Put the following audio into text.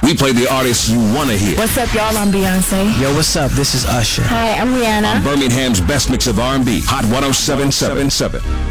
We play the artists you want to hear. What's up, y'all? I'm Beyonce. Yo, what's up? This is Usher. Hi, I'm Rihanna. Birmingham's best mix of R&B, Hot 107.7.